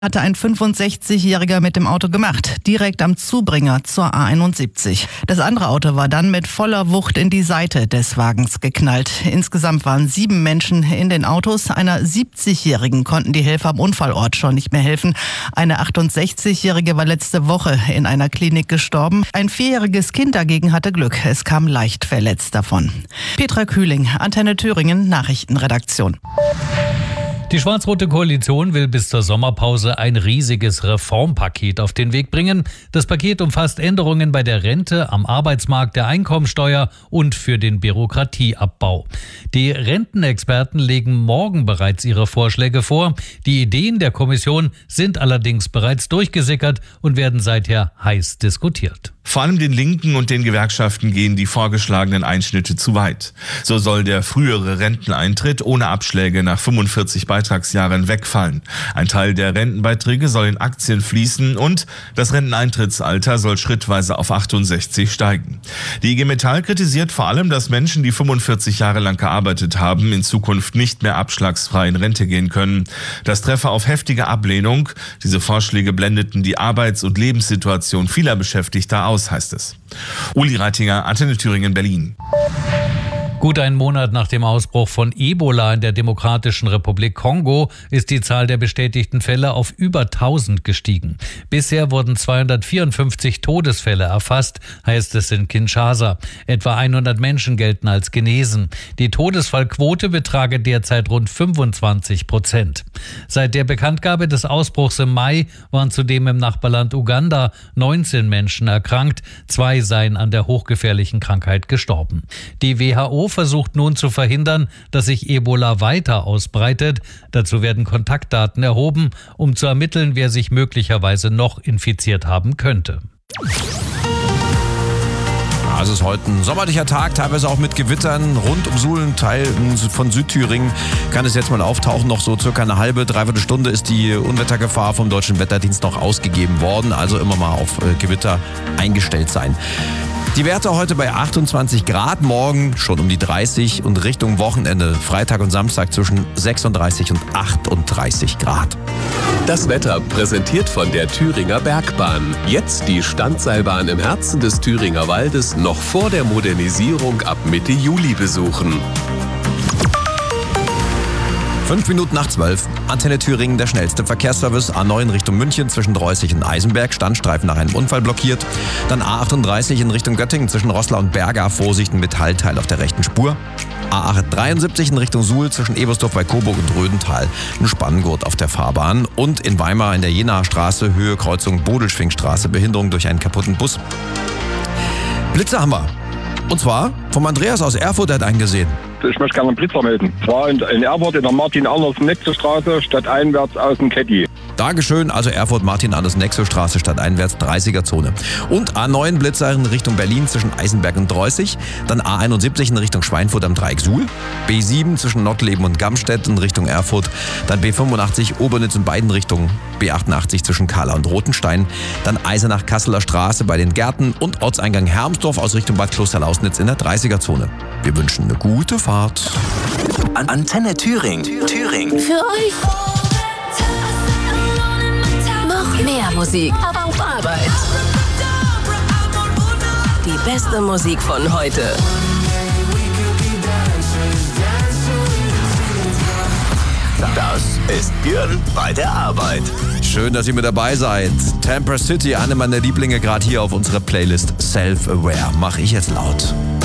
Hatte ein 65-Jähriger mit dem Auto gemacht, direkt am Zubringer zur A71. Das andere Auto war dann mit voller Wucht in die Seite des Wagens geknallt. Insgesamt waren 7 Menschen in den Autos. Einer 70-Jährigen konnten die Helfer am Unfallort schon nicht mehr helfen. Eine 68-Jährige war letzte Woche in einer Klinik gestorben. Ein 4-jähriges Kind dagegen hatte Glück. Es kam leicht verletzt davon. Petra Kühling, Antenne Thüringen, Nachrichtenredaktion. Die schwarz-rote Koalition will bis zur Sommerpause ein riesiges Reformpaket auf den Weg bringen. Das Paket umfasst Änderungen bei der Rente, am Arbeitsmarkt, der Einkommensteuer und für den Bürokratieabbau. Die Rentenexperten legen morgen bereits ihre Vorschläge vor. Die Ideen der Kommission sind allerdings bereits durchgesickert und werden seither heiß diskutiert. Vor allem den Linken und den Gewerkschaften gehen die vorgeschlagenen Einschnitte zu weit. So soll der frühere Renteneintritt ohne Abschläge nach 45 Beitragsjahren wegfallen. Ein Teil der Rentenbeiträge soll in Aktien fließen und das Renteneintrittsalter soll schrittweise auf 68 steigen. Die IG Metall kritisiert vor allem, dass Menschen, die 45 Jahre lang gearbeitet haben, in Zukunft nicht mehr abschlagsfrei in Rente gehen können. Das treffe auf heftige Ablehnung. Diese Vorschläge blendeten die Arbeits- und Lebenssituation vieler Beschäftigter aus, heißt es. Uli Reitinger, Antenne Thüringen, Berlin. Gut einen Monat nach dem Ausbruch von Ebola in der Demokratischen Republik Kongo ist die Zahl der bestätigten Fälle auf über 1000 gestiegen. Bisher wurden 254 Todesfälle erfasst, heißt es in Kinshasa. Etwa 100 Menschen gelten als genesen. Die Todesfallquote betrage derzeit rund 25%. Seit der Bekanntgabe des Ausbruchs im Mai waren zudem im Nachbarland Uganda 19 Menschen erkrankt. 2 seien an der hochgefährlichen Krankheit gestorben. Die WHO versucht nun zu verhindern, dass sich Ebola weiter ausbreitet. Dazu werden Kontaktdaten erhoben, um zu ermitteln, wer sich möglicherweise noch infiziert haben könnte. Es ist heute ein sommerlicher Tag, teilweise auch mit Gewittern. Rund um Suhlen, Teilen von Südthüringen kann es jetzt mal auftauchen. Noch so circa eine halbe, dreiviertel Stunde ist die Unwettergefahr vom Deutschen Wetterdienst noch ausgegeben worden. Also immer mal auf Gewitter eingestellt sein. Die Werte heute bei 28 Grad, morgen schon um die 30 und Richtung Wochenende, Freitag und Samstag zwischen 36 und 38 Grad. Das Wetter präsentiert von der Thüringer Bergbahn. Jetzt die Standseilbahn im Herzen des Thüringer Waldes noch vor der Modernisierung ab Mitte Juli besuchen. 5 Minuten nach 12. Antenne Thüringen, der schnellste Verkehrsservice. A9 Richtung München zwischen Reußig und Eisenberg. Standstreifen nach einem Unfall blockiert. Dann A38 in Richtung Göttingen zwischen Roßla und Berga. Vorsicht, ein Metallteil auf der rechten Spur. A73 in Richtung Suhl zwischen Ebersdorf bei Coburg und Rödental. Ein Spanngurt auf der Fahrbahn. Und in Weimar in der Jenaer Straße, Höhe Kreuzung Bodelschwingstraße. Behinderung durch einen kaputten Bus. Blitze haben wir. Und zwar vom Andreas aus Erfurt, der hat einen gesehen. Ich möchte gerne einen Blitzer melden. Zwar in Erfurt in der Martin-Andersen-Nexo-Straße, stadteinwärts aus dem Ketti. Dankeschön, also Erfurt, Martin-Andersen-Nexo-Straße, stadteinwärts, 30er-Zone. Und A9 Blitzer in Richtung Berlin zwischen Eisenberg und Reußig. Dann A71 in Richtung Schweinfurt am Dreieck Suhl. B7 zwischen Nottleben und Gamstedt in Richtung Erfurt. Dann B85 Obernitz in beiden Richtungen. B88 zwischen Kahla und Rotenstein. Dann Eisenach-Kasseler Straße bei den Gärten und Ortseingang Hermsdorf aus Richtung Bad Klosterlausnitz in der 30er-Zone. Wir wünschen eine gute Fahrt. Antenne Thüringen. Für euch. Noch mehr Musik, aber auf Arbeit. Die beste Musik von heute. Das ist Björn bei der Arbeit. Schön, dass ihr mit dabei seid. Tampa City, eine meiner Lieblinge, gerade hier auf unserer Playlist Self-Aware. Mach ich jetzt laut.